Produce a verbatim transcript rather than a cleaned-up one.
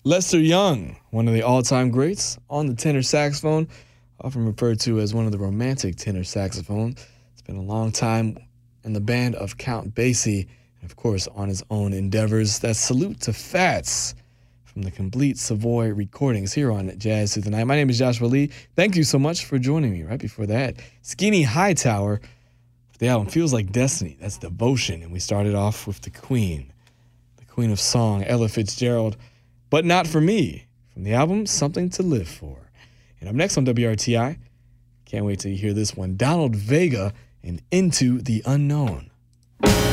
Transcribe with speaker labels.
Speaker 1: Lester Young, one of the all-time greats on the tenor saxophone, often referred to as one of the romantic tenor saxophones. It's been a long time in the band of Count Basie, and of course on his own endeavors. That's Salute to Fats from the Complete Savoy recordings here on Jazz Through the Night. My name is Joshua Lee. Thank you so much for joining me. Right before that, Skinny Hightower. The album Feels Like Destiny. That's Devotion. And we started off with the Queen, the Queen of Song, Ella Fitzgerald, But Not For Me, from the album Something to Live For. And up next on W R T I, can't wait till you hear this one, Donald Vega and Into the Unknown.